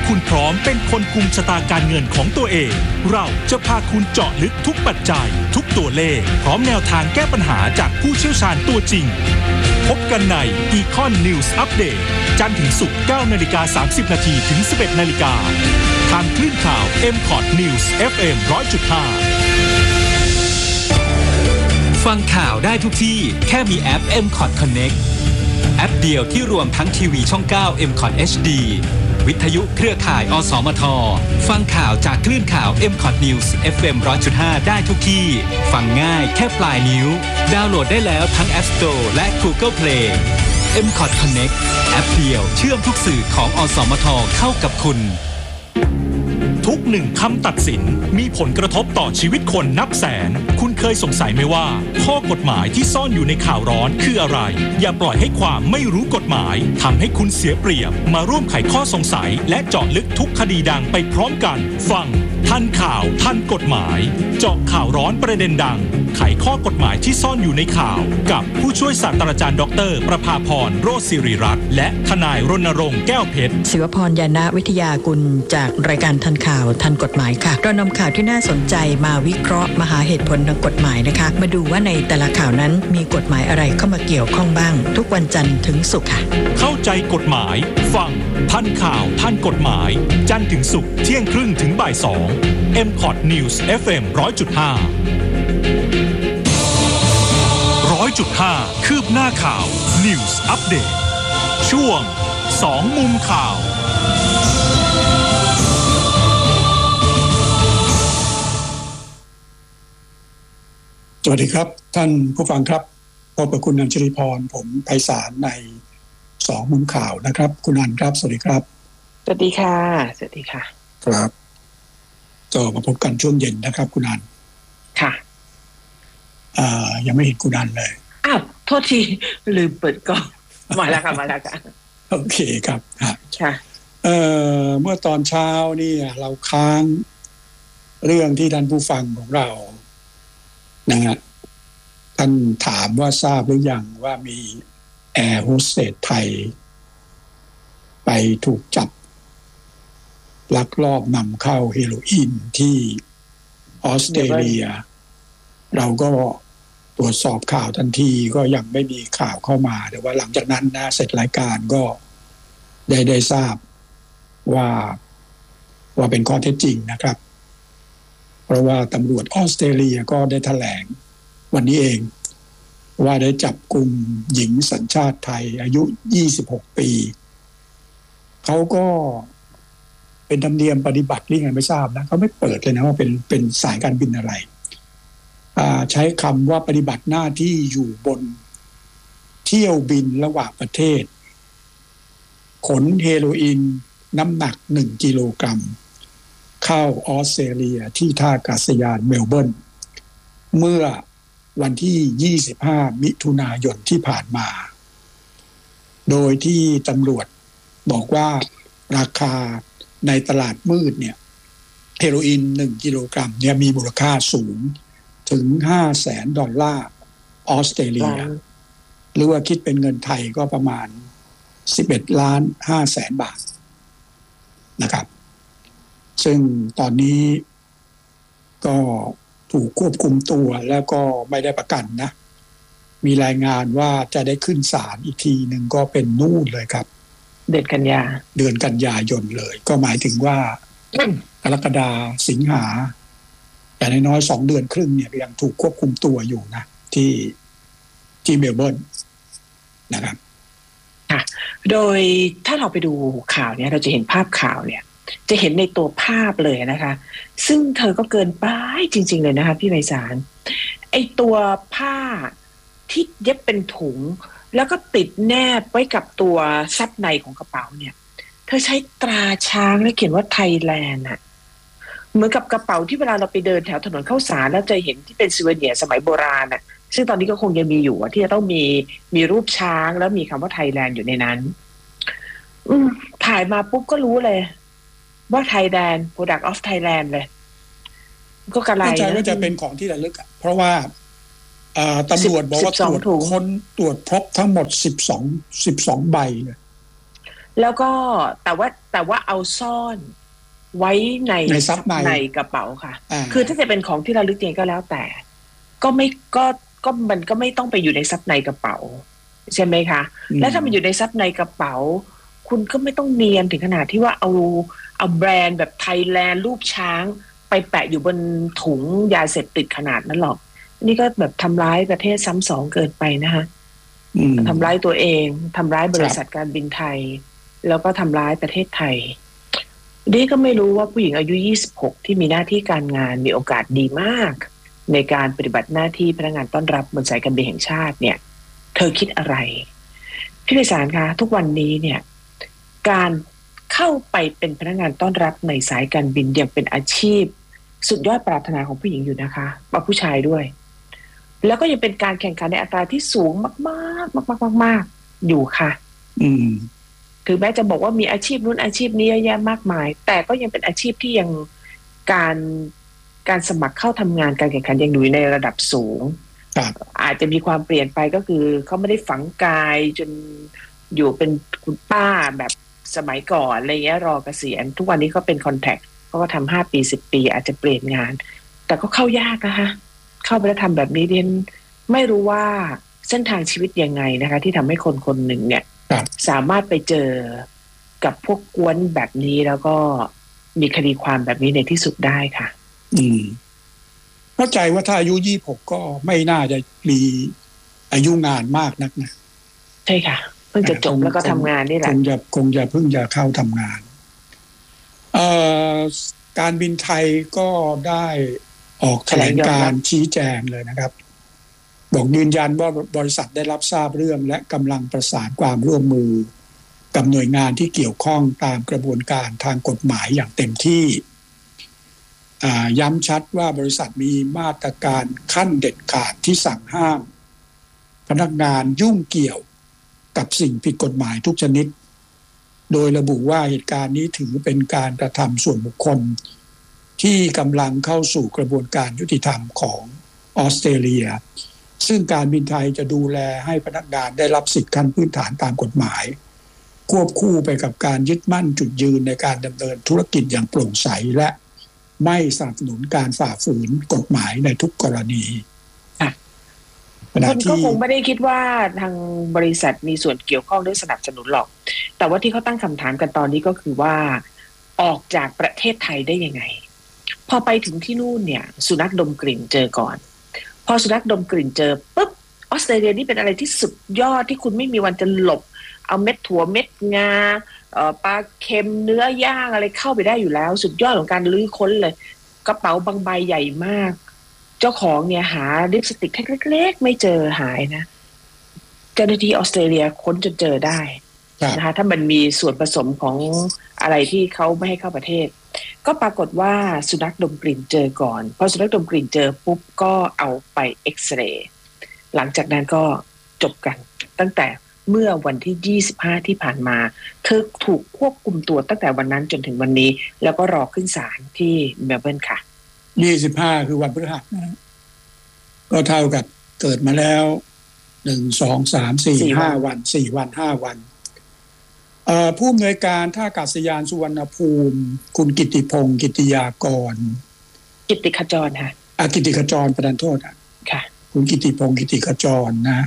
คุณพร้อมเป็นคนกุมชะตาการเงินของตัวเองเราจะพาคุณเจาะลึกทุกปัจจัยทุกตัวเลขพร้อมแนวทางแก้ปัญหาจากผู้เชี่ยวชาญตัวจริงพบกันใน Econ News Update จันทร์ถึงศุกร์ 9:30 น. ถึง 11:00 น. ทางคลื่นข่าว MCOT News FM 100.5 ฟังข่าวได้ทุกที่แค่มีแอป MCOT Connect แอปเดียวที่รวมทั้งทีวีช่อง 9 MCOT HD วิทยุเครือข่ายอสมทฟังข่าวจากคลื่นข่าว MCOT News FM 100.5 ได้ทุกที่ฟังง่ายแค่ปลายนิ้วดาวน์โหลดได้แล้วทั้ง App Store และ Google Play MCOT Connect แอปเดียวเชื่อมทุกสื่อของอสมทเข้ากับคุณทุกหนึ่งคำตัดสินมีผลกระทบต่อชีวิตคนนับแสนคุณเคยสงสัยไหมว่าข้อกฎหมายที่ซ่อนอยู่ในข่าวร้อนคืออะไรอย่าปล่อยให้ความไม่รู้กฎหมายทำให้คุณเสียเปรียบมาร่วมไขข้อสงสัยและเจาะลึกทุกคดีดังไปพร้อมกันฟังทันข่าวทันกฎหมายเจาะข่าวร้อนประเด็นดังไขข้อกฎหมายที่ซ่อนอยู่ในข่าวกับผู้ช่วยศาสตราจารย์ดร.ประภาพรโรจน์ศิริรัตน์และทนายรณรงค์แก้วเพชรศิวพร ยานะวิทยากุลจากรายการทันข่าวทันกฎหมายค่ะเรานำข่าวที่น่าสนใจมาวิเคราะห์มาหาเหตุผลทางกฎหมายนะคะมาดูว่าในแต่ละข่าวนั้นมีกฎหมายอะไรเข้ามาเกี่ยวข้องบ้างทุกวันจันทร์ถึงศุกร์ค่ะเข้าใจกฎหมายฟังทันข่าวทันกฎหมายจันทร์ถึงศุกร์เที่ยงครึ่งถึงบ่าย 2 MCOT News FM 100.5 คืบหน้าข่าว News Update ช่วง2มุมข่าวสวัสดีครับท่านผู้ฟังครับพบกับคุณอัญชลีพรผมไพศาลใน2มุมข่าวนะครับคุณอัญครับสวัสดีครับสวัสดีค่ะสวัสดีค่ะครับก็มาพบกันช่วงเย็นนะครับคุณอัญค่ะยังไม่เห็นคุณอัญเลยอ้าวโทษทีลืมเปิดกล้องมาแล้วค่ะมาแล้วค่ะโอเคครับค่ะเมื่อตอนเช้านี่เราค้างเรื่องที่ท่านผู้ฟังของเรานะฮะท่านถามว่าทราบหรือยังว่ามีแอร์โฮสเตสไทยไปถูกจับลักลอบนำเข้าเฮโรอีนที่ออสเตรเลียเราก็ตรวจสอบข่าวทันทีก็ยังไม่มีข่าวเข้ามาแต่ว่าหลังจากนั้นนะเสร็จรายการก็ได้ทราบว่าเป็นข้อเท็จจริงนะครับเพราะว่าตำรวจออสเตรเลียก็ได้แถลงวันนี้เองว่าได้จับกุมหญิงสัญชาติไทยอายุ26ปีเขาก็เป็นธรรมเนียมปฏิบัติหรือไงไม่ทราบนะเขาไม่เปิดเลยนะว่าเป็นสายการบินอะไรใช้คำว่าปฏิบัติหน้าที่อยู่บนเที่ยวบินระหว่างประเทศขนเฮโรอีนน้ำหนัก1กิโลกรัมเข้าออสเตรเลียที่ท่าอากาศยานเมลเบิร์นเมื่อวันที่25มิถุนายนที่ผ่านมาโดยที่ตำรวจบอกว่าราคาในตลาดมืดเนี่ยเฮโรอีน1กิโลกรัมเนี่ยมีมูลค่าสูงถึง$500,000ออสเตรเลียหรือว่าคิดเป็นเงินไทยก็ประมาณ11,500,000 บาทนะครับซึ่งตอนนี้ก็ถูกควบคุมตัวแล้วก็ไม่ได้ประกันนะมีรายงานว่าจะได้ขึ้นศาลอีกทีหนึ่งก็เป็นนู่นเลยครับเดือนกันยายนเลยก็หมายถึงว่ากรกฎาสิงหาแต่น้อยๆ2 เดือนครึ่งเนี่ยยังถูกควบคุมตัวอยู่นะที่เมลเบิร์นนะครับค่ะโดยถ้าเราไปดูข่าวเนี่ยเราจะเห็นภาพข่าวเนี่ยจะเห็นในตัวภาพเลยนะคะซึ่งเธอก็เกินไปจริงๆเลยนะคะพี่ไพศาลไอตัวผ้าที่เย็บเป็นถุงแล้วก็ติดแนบไว้กับตัวซับในของกระเป๋าเนี่ยเธอใช้ตราช้างและเขียนว่าไทยแลนด์อะเหมือนกับกระเป๋าที่เวลาเราไปเดินแถวถนนข้าวสารแล้วจะเห็นที่เป็นซูเวเนียร์สมัยโบราณอะซึ่งตอนนี้ก็คงยังมีอยู่ที่จะต้องมีรูปช้างแล้วมีคำว่าไทยแลนด์อยู่ในนั้นถ่ายมาปุ๊บก็รู้เลยว่า Thailand Product of Thailand เลยก็กระไรนะเข้าใจว่าจะเป็นของที่ระลึกเพราะว่าตำรวจบอกว่าตรวจพบทั้งหมด12ใบเลยแล้วก็แต่ว่าเอาซ่อนไว้ในซับในกระเป๋าค่ะคือถ้าจะเป็นของที่ระลึกเองก็แล้วแต่ก็มันก็ไม่ต้องไปอยู่ในซับในกระเป๋าใช่ไหมคะแล้วถ้ามันอยู่ในซับในกระเป๋าคุณก็ไม่ต้องเนียนถึงขนาดที่ว่าเอาแบรนด์แบบไทยแลนด์รูปช้างไปแปะอยู่บนถุงยาเสพติดขนาดนั้นหรอกนี่ก็แบบทำร้ายประเทศซ้ำสองเกินไปนะคะทำร้ายตัวเองทำร้ายบริษัทการบินไทยแล้วก็ทำร้ายประเทศไทยนี่ก็ไม่รู้ว่าผู้หญิงอายุ26ที่มีหน้าที่การงานมีโอกาสดีมากในการปฏิบัติหน้าที่พนักงานต้อนรับบนสายการบินแห่งชาติเนี่ยเธอคิดอะไรพี่ไพศาลคะทุกวันนี้เนี่ยการเข้าไปเป็นพนักงานต้อนรับในสายการบินยังเป็นอาชีพสุดยอดปรารถนาของผู้หญิงอยู่นะคะและผู้ชายด้วยแล้วก็ยังเป็นการแข่งขันในอัตราที่สูงมากๆๆอยู่ค่ะถึงแม้จะบอกว่ามีอาชีพนู้นอาชีพนี้เยอะแยะมากมายแต่ก็ยังเป็นอาชีพที่ยังการสมัครเข้าทำงานการแข่งขันยังอยู่ในระดับสูงอาจจะมีความเปลี่ยนไปก็คือเขาไม่ได้ฝังกายจนอยู่เป็นคุณป้าแบบสมัยก่อนอะไรเงี้ยรอเกษียณทุกวันนี้ก็เป็นคอนแทคเขาก็ทำ5 ปี 10 ปีอาจจะเปลี่ยนงานแต่ก็เข้ายากนะคะเข้าไปแล้วทำแบบนี้เรียนไม่รู้ว่าเส้นทางชีวิตยังไงนะคะที่ทำให้คนคนหนึ่งเนี่ยสามารถไปเจอกับพวกกวนแบบนี้แล้วก็มีคดีความแบบนี้ในที่สุดได้ค่ะเข้าใจว่าถ้าอายุ26ก็ไม่น่าจะมีอายุงานมากนักนะใช่ค่ะเพิ่งจะจบแล้วก็ทำงานนี่แหละคงจะเพิ่งจะเข้าทำงานการบินไทยก็ได้ออกแถลงการชี้แจงเลยนะครับบอกยืนยันว่าบริษัทได้รับทราบเรื่องและกำลังประสานความร่วมมือกับหน่วยงานที่เกี่ยวข้องตามกระบวนการทางกฎหมายอย่างเต็มที่ย้ำชัดว่าบริษัทมีมาตรการขั้นเด็ดขาดที่สั่งห้ามพนักงานยุ่งเกี่ยวกับสิ่งผิดกฎหมายทุกชนิดโดยระบุว่าเหตุการณ์นี้ถือเป็นการกระทำส่วนบุคคลที่กำลังเข้าสู่กระบวนการยุติธรรมของออสเตรเลียซึ่งการบินไทยจะดูแลให้พนักงานได้รับสิทธิขั้นพื้นฐานตามกฎหมายควบคู่ไปกับการยึดมั่นจุดยืนในการดำเนินธุรกิจอย่างโปร่งใสและไม่สนับสนุนการฝ่าฝืนกฎหมายในทุกกรณีคนก็คงไม่ได้คิดว่าทางบริษัทมีส่วนเกี่ยวข้องหรือสนับสนุนหรอกแต่ว่าที่เขาตั้งคำถามกันตอนนี้ก็คือว่าออกจากประเทศไทยได้ยังไงพอไปถึงที่นู่นเนี่ยสุนัขดมกลิ่นเจอก่อนพอสุนัขดมกลิ่นเจอปุ๊บออสเตรเลียนี่เป็นอะไรที่สุดยอดที่คุณไม่มีวันจะหลบเอาเม็ดถั่วเม็ดงาปลาเค็มเนื้อย่างอะไรเข้าไปได้อยู่แล้วสุดยอดของการลื้อค้นเลยกระเป๋าบางใบใหญ่มากเจ้าของเนี่ยหาลิปสติกเล็กๆไม่เจอหายนะเจ้าหน้าที่ออสเตรเลียค้นจนเจอได้นะคะถ้ามันมีส่วนผสมของอะไรที่เขาไม่ให้เข้าประเทศก็ปรากฏว่าสุนัขดมกลิ่นเจอก่อนพอสุนัขดมกลิ่นเจอปุ๊บก็เอาไปเอ็กซเรย์หลังจากนั้นก็จบกันตั้งแต่เมื่อวันที่25ที่ผ่านมาเธอถูกควบคุมตัวตั้งแต่วันนั้นจนถึงวันนี้แล้วก็รอขึ้นศาลที่เมลเบิร์นค่ะ 25คือวันพฤหัสก็เท่ากับเกิดมาแล้ว1 2 3 4 5วัน4วัน5วันผู้อำนวยการท่าอากาศยานสุวรรณภูมิคุณกิติพงศ์กิติยากรกิติขจรค่ะกิติขจรประทานโทษค่ะคุณกิติพงศ์กิติขจรนะ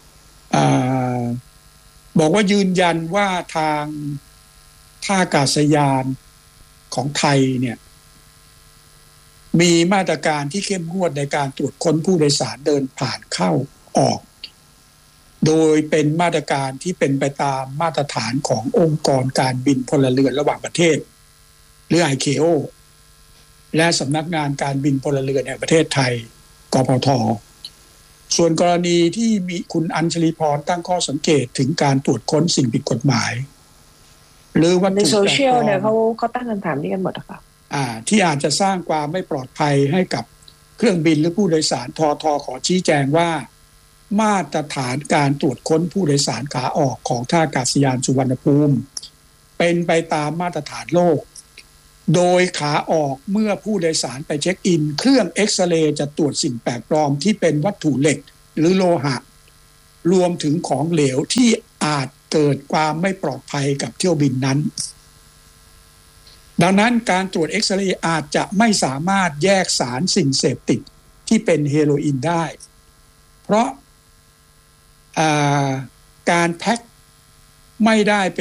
บอกว่ายืนยันว่าทางท่าอากาศยานของไทยเนี่ยมีมาตรการที่เข้มงวดในการตรวจค้นผู้โดยสารเดินผ่านเข้าออกโดยเป็นมาตรการที่เป็นไปตามมาตรฐานขององค์กรการบินพลเรือนระหว่างประเทศหรือ ICAO และสำนักงานการบินพลเรือนแห่งประเทศไทยกพท.ส่วนกรณีที่มีคุณอัญชลีพรตั้งข้อสังเกตถึงการตรวจค้นสิ่งผิดกฎหมายหรือวัตถุในโซเชียลเนี่ยเขาตั้งคำถามนี้กันหมดค่ะที่อาจจะสร้างความไม่ปลอดภัยให้กับเครื่องบินหรือผู้โดยสารทท.ขอชี้แจงว่ามาตรฐานการตรวจค้นผู้โดยสารขาออกของท่าอากาศยานสุวรรณภูมิเป็นไปตามมาตรฐานโลกโดยขาออกเมื่อผู้โดยสารไปเช็คอินเครื่องเอ็กซเรย์จะตรวจสิ่งแปลกปลอมที่เป็นวัตถุเหล็กหรือโลหะรวมถึงของเหลวที่อาจเกิดความไม่ปลอดภัยกับเที่ยวบินนั้นดังนั้นการตรวจเอ็กซเรย์อาจจะไม่สามารถแยกสารสิ่งเสพติดที่เป็นเฮโรอีนได้เพราะการแพ็คไม่ได้